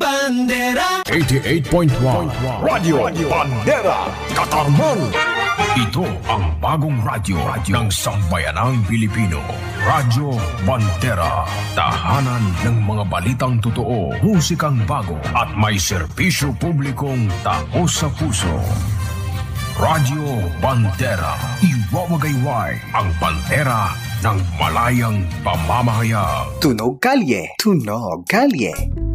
Bandera 88.1 Radio Bandera Katarman. Ito ang bagong radyo ng sambayanang Pilipino. Radyo Bandera. Tahanan ng mga balitang totoo, musikang bago at may serbisyo publikong taos sa puso. Radyo Bandera. Iwawagayway ang bandera ng malayang pamamahayag. Tunog Kalye. Tunog Kalye.